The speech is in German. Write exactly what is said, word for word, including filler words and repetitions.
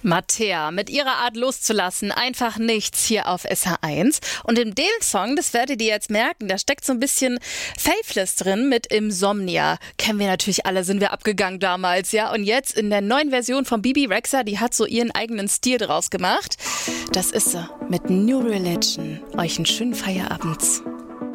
Mattea, mit ihrer Art loszulassen, einfach nichts hier auf S H eins. Und in dem Song, das werdet ihr jetzt merken, da steckt so ein bisschen Faithless drin mit Insomnia. Kennen wir natürlich alle, sind wir abgegangen damals, ja. Und jetzt in der neuen Version von Bebe Rexha, die hat so ihren eigenen Stil draus gemacht. Das ist sie mit New Religion. Euch einen schönen Feierabend.